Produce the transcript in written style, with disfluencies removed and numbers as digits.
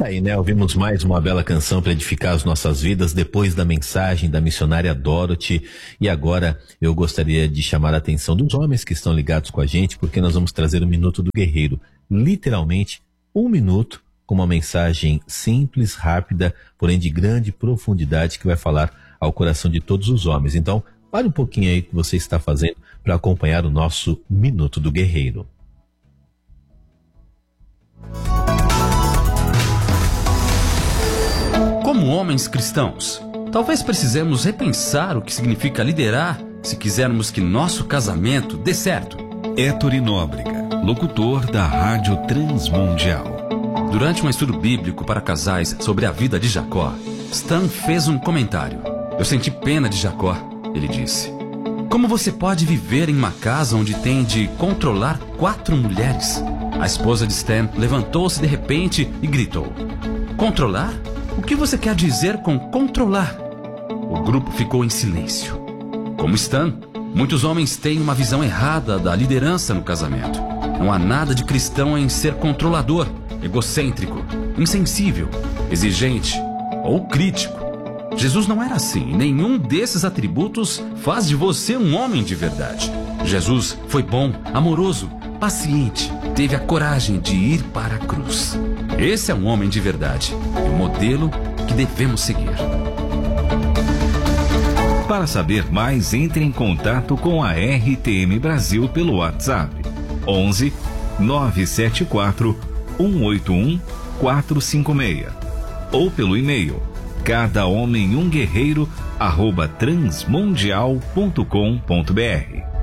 Aí, né, ouvimos mais uma bela canção para edificar as nossas vidas depois da mensagem da missionária Dorothy. E agora eu gostaria de chamar a atenção dos homens que estão ligados com a gente, porque nós vamos trazer o Minuto do Guerreiro. Literalmente, 1 minuto com uma mensagem simples, rápida, porém de grande profundidade que vai falar ao coração de todos os homens. Então, pare um pouquinho aí o que você está fazendo para acompanhar o nosso Minuto do Guerreiro. Como homens cristãos, talvez precisemos repensar o que significa liderar se quisermos que nosso casamento dê certo. Héctor Nóbrega, locutor da Rádio Transmundial. Durante um estudo bíblico para casais sobre a vida de Jacó, Stan fez um comentário. Eu senti pena de Jacó, ele disse. Como você pode viver em uma casa onde tem de controlar 4 mulheres? A esposa de Stan levantou-se de repente e gritou: Controlar? O que você quer dizer com controlar? O grupo ficou em silêncio. Como Stan, muitos homens têm uma visão errada da liderança no casamento. Não há nada de cristão em ser controlador, egocêntrico, insensível, exigente ou crítico. Jesus não era assim. Nenhum desses atributos faz de você um homem de verdade. Jesus foi bom, amoroso, paciente, teve a coragem de ir para a cruz. Esse é um homem de verdade e o modelo que devemos seguir. Para saber mais, entre em contato com a RTM Brasil pelo WhatsApp 11 974 181 456 ou pelo e-mail cadahomemumguerreiro@transmundial.com.br.